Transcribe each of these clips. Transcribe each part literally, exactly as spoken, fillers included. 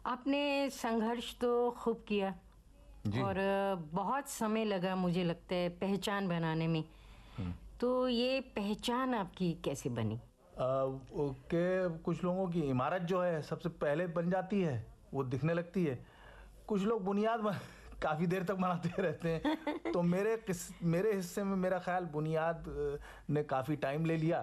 आपने संघर्ष तो खूब किया और बहुत समय लगा मुझे लगता है पहचान बनाने में। तो ये पहचान आपकी कैसे बनी? के कुछ लोगों की इमारत जो है सबसे पहले बन जाती है, वो दिखने लगती है। कुछ लोग बुनियाद बन, काफ़ी देर तक बनाते रहते हैं। तो मेरे किस मेरे हिस्से में मेरा ख्याल बुनियाद ने काफ़ी टाइम ले लिया,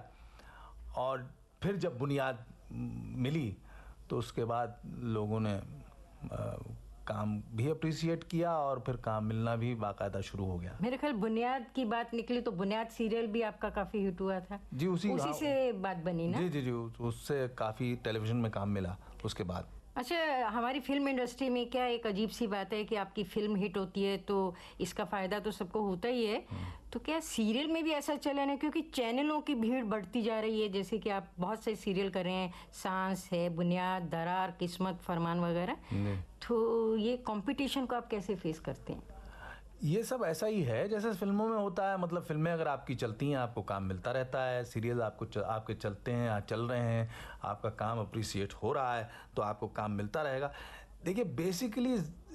और फिर जब बुनियाद मिली तो उसके बाद लोगों ने आ, काम भी अप्रिशिएट किया और फिर काम मिलना भी बाकायदा शुरू हो गया। मेरे ख्याल बुनियाद की बात निकली तो बुनियाद सीरियल भी आपका काफ़ी हिट हुआ था जी, उसी उसी से बात बनी ना? जी जी जी उससे काफ़ी टेलीविज़न में काम मिला उसके बाद। अच्छा, हमारी फिल्म इंडस्ट्री में क्या एक अजीब सी बात है कि आपकी फिल्म हिट होती है तो इसका फ़ायदा तो सबको होता ही है, तो क्या सीरियल में भी ऐसा चलन है? क्योंकि चैनलों की भीड़ बढ़ती जा रही है, जैसे कि आप बहुत से सीरियल कर रहे हैं, सांस है, बुनियाद, दरार, किस्मत, फरमान वगैरह, तो ये कंपटीशन को आप कैसे फेस करते हैं? ये सब ऐसा ही है जैसे फिल्मों में होता है। मतलब फिल्में अगर आपकी चलती हैं आपको काम मिलता रहता है, सीरियल आपको च, आपके चलते हैं, आप चल रहे हैं, आपका काम अप्रिशिएट हो रहा है तो आपको काम मिलता रहेगा। देखिए बेसिकली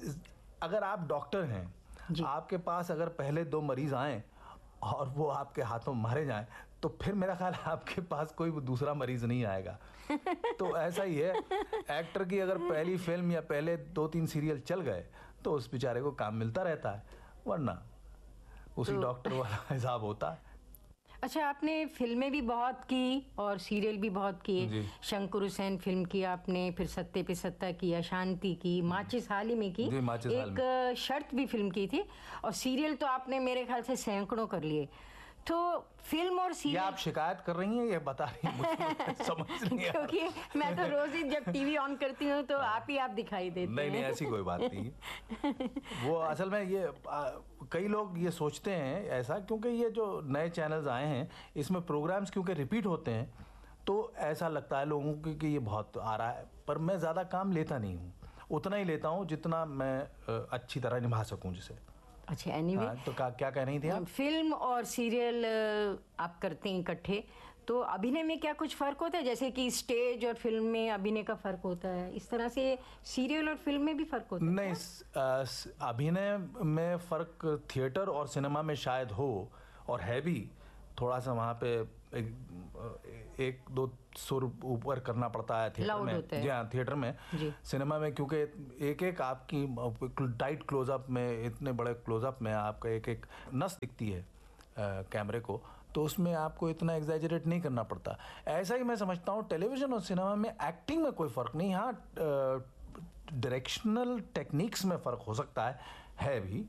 अगर आप डॉक्टर हैं, आपके पास अगर पहले दो मरीज़ आएँ और वो आपके हाथों मारे जाएं तो फिर मेरा ख्याल आपके पास कोई दूसरा मरीज़ नहीं आएगा। तो ऐसा ही है, एक्टर की अगर पहली फिल्म या पहले दो तीन सीरियल चल गए तो उस बेचारे को काम मिलता रहता है, वरना उसी तो डॉक्टर वाला हिसाब होता है। अच्छा, आपने फिल्में भी बहुत की और सीरियल भी बहुत किए। शंकर हुसैन फिल्म की आपने, फिर सत्ते पे सत्ता की, अशांति की, माचिस हाल ही में की, एक शर्त भी फिल्म की थी, और सीरियल तो आपने मेरे ख्याल से सैकड़ों कर लिए। तो फिल्म और सीरियल, आप शिकायत कर रही हैं या बता रही हैं? मुझे समझ नहीं आ रहा। क्योंकि मैं तो रोज ही जब टीवी ऑन करती हूँ तो आप ही आप दिखाई देते नहीं, हैं। नहीं ऐसी कोई बात नहीं। वो असल में ये आ, कई लोग ये सोचते हैं ऐसा, क्योंकि ये जो नए चैनल्स आए हैं इसमें प्रोग्राम्स क्योंकि रिपीट होते हैं तो ऐसा लगता है लोगों को कि ये बहुत आ रहा है, पर मैं ज़्यादा काम लेता नहीं हूँ, उतना ही लेता हूँ जितना मैं अच्छी तरह निभा सकूँ जिसे। अच्छा, एनीवे हाँ, तो क्या कह रही थी आप? फिल्म और सीरियल आप करते हैं इकट्ठे, तो अभिनय में क्या कुछ फ़र्क होता है? जैसे कि स्टेज और फिल्म में अभिनय का फ़र्क होता है, इस तरह से सीरियल और फिल्म में भी फ़र्क होता है? नहीं, अभिनय में फ़र्क थिएटर और सिनेमा में शायद हो, और है भी थोड़ा सा। वहाँ पे एक, एक दो सुर ऊपर करना पड़ता है थिएटर में। जी हाँ, थिएटर में। सिनेमा में क्योंकि एक एक आपकी टाइट क्लोजअप में, इतने बड़े क्लोजअप में आपका एक एक नस दिखती है कैमरे को, तो उसमें आपको इतना एग्जैजरेट नहीं करना पड़ता। ऐसा ही मैं समझता हूँ टेलीविज़न और सिनेमा में एक्टिंग में कोई फ़र्क नहीं। हाँ, डायरेक्शनल टेक्निक्स में फ़र्क हो सकता है है भी,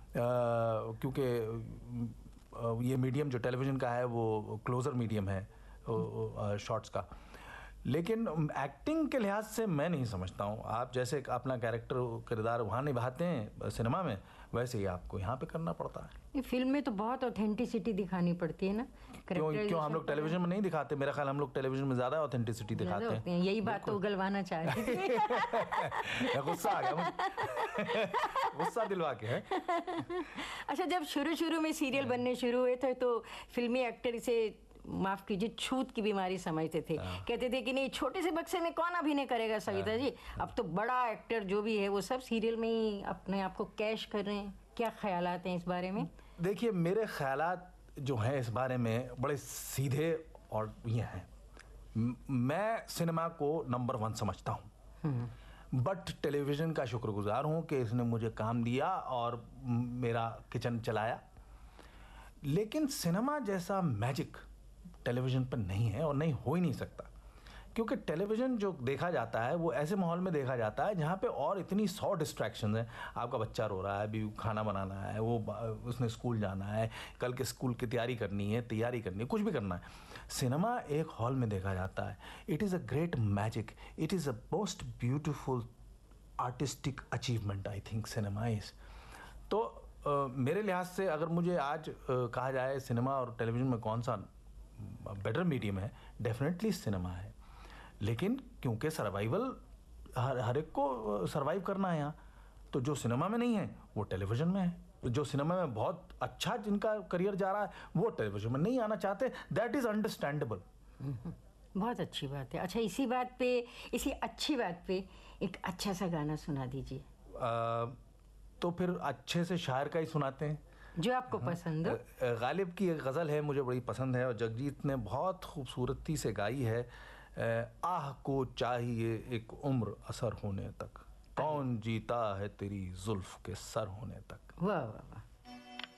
क्योंकि ये मीडियम जो टेलीविज़न का है वो क्लोज़र मीडियम है शॉट्स का, लेकिन एक्टिंग के लिहाज से मैं नहीं समझता हूँ। आप जैसे अपना कैरेक्टर किरदार वहाँ निभाते हैं सिनेमा में, वैसे ही आपको यहाँ पे करना पड़ता है। फिल्म में तो बहुत ऑथेंटिसिटी दिखानी पड़ती है ना। क्यों क्यों हम लोग टेलीविज़न में नहीं दिखाते? मेरा ख्याल हम लोग टेलीविज़न में ज़्यादा ऑथेंटिसिटी दिखाते हैं। हैं। यही बात तो उगलवाना चाह रही थी। गुस्सा आ गया, गुस्सा दिलवा के है। अच्छा, जब शुरू शुरू में सीरियल बनने शुरू हुए थे तो फिल्मी एक्टर से, माफ कीजिए, छूत की बीमारी समझते थे। कहते थे कि नहीं, छोटे से बक्से में कौन अभिनय करेगा सविता जी, अब तो बड़ा एक्टर जो भी है वो सब सीरियल में ही अपने आप को कैश कर रहे हैं। क्या ख्यालात हैं इस बारे में? देखिए, मेरे ख्यालात जो हैं इस बारे में बड़े सीधे और ये हैं। मैं सिनेमा को नंबर वन समझता हूँ, बट टेलीविज़न का शुक्रगुजार हूँ कि इसने मुझे काम दिया और मेरा किचन चलाया। लेकिन सिनेमा जैसा मैजिक टेलीविज़न पर नहीं है और नहीं हो ही नहीं सकता, क्योंकि टेलीविज़न जो देखा जाता है वो ऐसे माहौल में देखा जाता है जहाँ पे और इतनी सौ डिस्ट्रैक्शन है। आपका बच्चा रो रहा है, अभी खाना बनाना है, वो उसने स्कूल जाना है, कल के स्कूल की तैयारी करनी है, तैयारी करनी है, कुछ भी करना है। सिनेमा एक हॉल में देखा जाता है। It is a great magic, it is a most beautiful artistic achievement I think cinema is. तो uh, मेरे लिहाज से अगर मुझे आज uh, कहा जाए सिनेमा और टेलीविज़न में कौन सा बेटर मीडियम है, डेफिनेटली सिनेमा है। लेकिन क्योंकि सर्वाइवल हर हर एक को सर्वाइव करना है यहाँ, तो जो सिनेमा में नहीं है वो टेलीविज़न में है। जो सिनेमा में बहुत अच्छा जिनका करियर जा रहा है वो टेलीविज़न में नहीं आना चाहते, दैट इज़ अंडरस्टैंडेबल। बहुत अच्छी बात है। अच्छा, इसी बात पे, इसी अच्छी बात पे एक अच्छा सा गाना सुना दीजिए। आ, तो फिर अच्छे से शायर का ही सुनाते हैं जो आपको पसंद हो। अ, गालिब की एक गज़ल है, मुझे बड़ी पसंद है और जगजीत ने बहुत खूबसूरती से गाई है। अ, आह को चाहिए एक उम्र असर होने तक, कौन जीता है तेरी जुल्फ के सर होने तक। वाह वाह वाह।